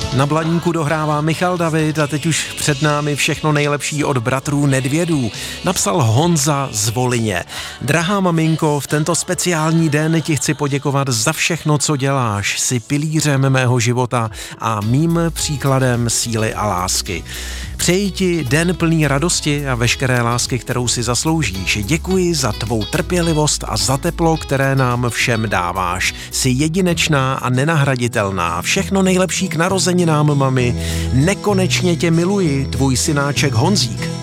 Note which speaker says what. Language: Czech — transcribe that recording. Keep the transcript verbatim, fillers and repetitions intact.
Speaker 1: Na Blaníku dohrává Michal David a teď už před námi všechno nejlepší od bratrů Nedvědů. Napsal Honza z Volině. Drahá maminko, v tento speciální den ti chci poděkovat za všechno, co děláš. Jsi pilířem mého života a mým příkladem síly a lásky. Přeji ti den plný radosti a veškeré lásky, kterou si zasloužíš. Děkuji za tvou trpělivost a za teplo, které nám všem dáváš. Jsi jedinečná a nenahraditelná. Všechno nejlepší k narozeninám, mami. Nekonečně tě miluji, tvůj synáček Honzík.